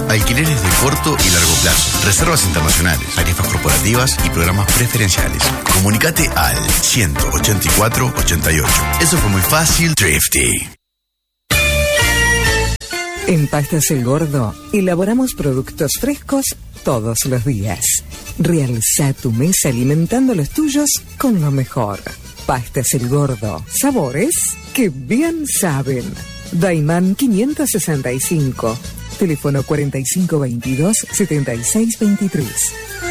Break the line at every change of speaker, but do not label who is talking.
Alquileres de corto y largo plazo, reservas internacionales, tarifas corporativas y programas preferenciales. Comunicate al 184-88. Eso fue muy fácil, Thrifty.
En Pastas El Gordo elaboramos productos frescos todos los días. Realza tu mesa alimentando los tuyos con lo mejor. Pastas El Gordo, sabores que bien saben. Daimán 565, teléfono 4522-7623.